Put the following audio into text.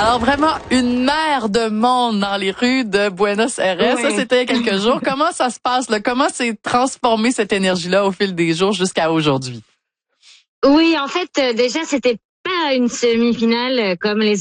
Alors vraiment une mer de monde dans les rues de Buenos Aires. Oui. Ça, c'était il y a quelques jours. Comment ça se passe là? Comment s'est transformée cette énergie-là au fil des jours jusqu'à aujourd'hui? Oui, en fait, déjà, c'était pas une semi-finale comme les